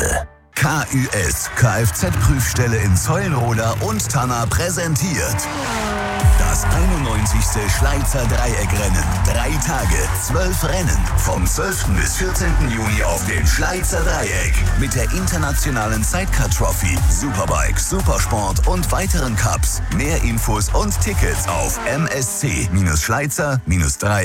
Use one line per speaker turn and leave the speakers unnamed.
Liebe. KÜS, Kfz-Prüfstelle in Zeulenroda und Tanna präsentiert das 91. Schleizer Dreieckrennen. 3 Tage, 12 Rennen. Vom 12. bis 14. Juni auf dem Schleizer Dreieck. Mit der internationalen Sidecar Trophy, Superbike, Supersport und weiteren Cups. Mehr Infos und Tickets auf msc-schleizer-3